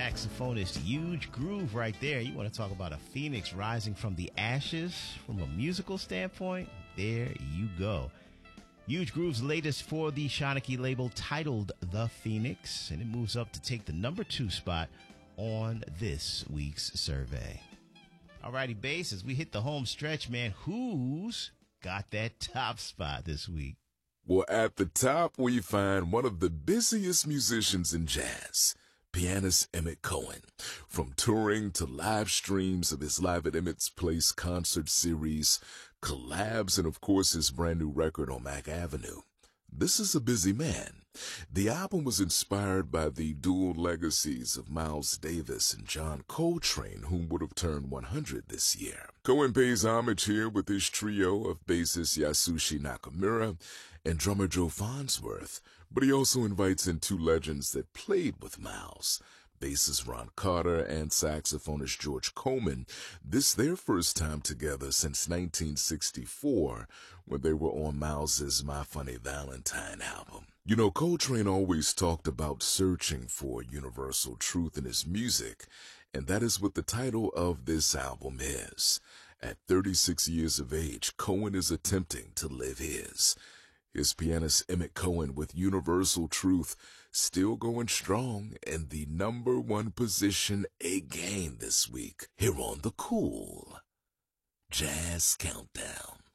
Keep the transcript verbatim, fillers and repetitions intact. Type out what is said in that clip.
saxophonist Huge Groove right there. You want to talk about a phoenix rising from the ashes from a musical standpoint? There you go. Huge Groove's latest for the Shanachie label, titled The Phoenix, and it moves up to take the number two spot on this week's survey. Alrighty, bass, as we hit the home stretch, man, who's got that top spot this week? Well, at the top, we find one of the busiest musicians in jazz, pianist Emmett Cohen. From touring to live streams of his Live at Emmett's Place concert series, collabs, and of course his brand new record on Mack Avenue. This is a busy man. The album was inspired by the dual legacies of Miles Davis and John Coltrane, whom would have turned one hundred this year. Cohen pays homage here with his trio of bassist Yasushi Nakamura and drummer Joe Farnsworth, but he also invites in two legends that played with Miles, bassist Ron Carter and saxophonist George Coleman. This their first time together since nineteen sixty-four, when they were on Miles's My Funny Valentine album. You know, Coltrane always talked about searching for universal truth in his music, and that is what the title of this album is. At thirty-six years of age, Cohen is attempting to live his. Here's pianist Emmett Cohen with Universal Truth, still going strong in the number one position again this week, here on the Cool Jazz Countdown.